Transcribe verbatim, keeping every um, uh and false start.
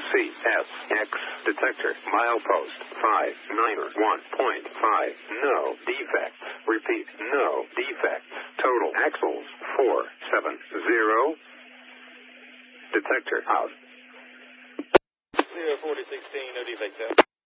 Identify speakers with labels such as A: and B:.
A: C S X detector milepost five nine one point five. No defects. Repeat, no defects. Total axles four seven zero. Detector out.
B: zero forty sixteen, no defects out.